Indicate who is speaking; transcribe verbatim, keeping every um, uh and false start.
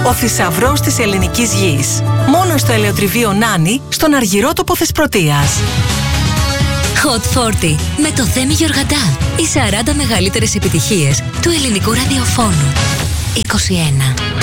Speaker 1: Ο θησαυρός της ελληνικής γης. Μόνο στο ελαιοτριβείο Νάνη, στον Αργυρότοπο Θεσπρωτείας.
Speaker 2: Hot σαράντα με το Θέμη Γεωργαντά. Οι σαράντα μεγαλύτερες επιτυχίες του ελληνικού ραδιοφώνου. είκοσι ένα.